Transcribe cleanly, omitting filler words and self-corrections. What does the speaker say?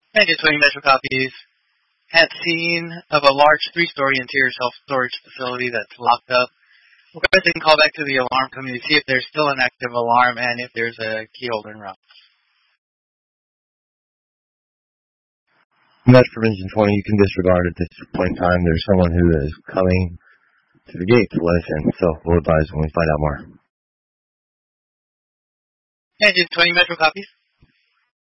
And just 20 Metro copies. At scene of a large 3-story interior self-storage facility that's locked up. Request and call back to the alarm company to see if there's still an active alarm and if there's a key holder in route. Metro Provision 20, you can disregard at this point in time. There's someone who is coming to the gate to let us in, so we'll advise when we find out more. And just 20 Metro copies.